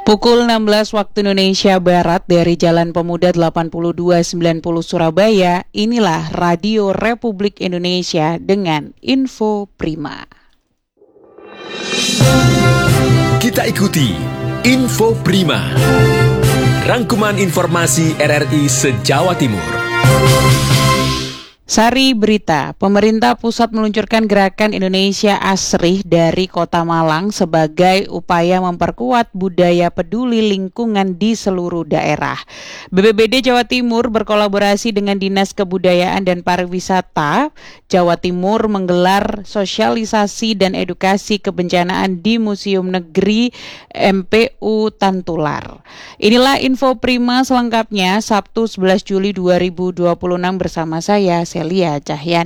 Pukul 16 waktu Indonesia Barat dari Jalan Pemuda 8290 Surabaya, inilah Radio Republik Indonesia dengan Info Prima. Kita ikuti Info Prima, rangkuman informasi RRI se-Jawa Timur. Sari berita, pemerintah pusat meluncurkan gerakan Indonesia Asri dari Kota Malang sebagai upaya memperkuat budaya peduli lingkungan di seluruh daerah. BPBD Jawa Timur berkolaborasi dengan Dinas Kebudayaan dan Pariwisata Jawa Timur menggelar sosialisasi dan edukasi kebencanaan di Museum Negeri MPU Tantular. Inilah Info Prima selengkapnya Sabtu 11 Juli 2026 bersama saya Celia Cahyani.